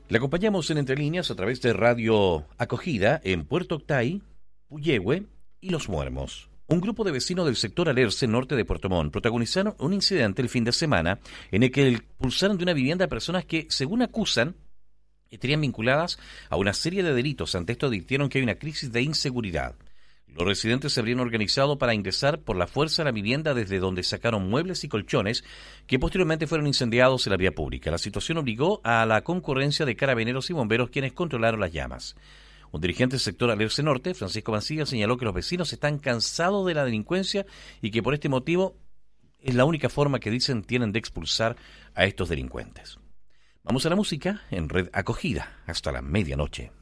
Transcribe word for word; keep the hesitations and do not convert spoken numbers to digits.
Le acompañamos en Entre Líneas a través de Radio Acogida en Puerto Octay, Puyehue y Los Muermos. Un grupo de vecinos del sector Alerce, norte de Puerto Montt, protagonizaron un incidente el fin de semana en el que expulsaron de una vivienda a personas que, según acusan, estarían vinculadas a una serie de delitos. Ante esto advirtieron que hay una crisis de inseguridad. Los residentes se habrían organizado para ingresar por la fuerza a la vivienda desde donde sacaron muebles y colchones que posteriormente fueron incendiados en la vía pública. La situación obligó a la concurrencia de carabineros y bomberos, quienes controlaron las llamas. Un dirigente del sector Alerce Norte, Francisco Mancilla, señaló que los vecinos están cansados de la delincuencia y que por este motivo es la única forma que dicen tienen de expulsar a estos delincuentes. Vamos a la música en Red Acogida hasta la medianoche.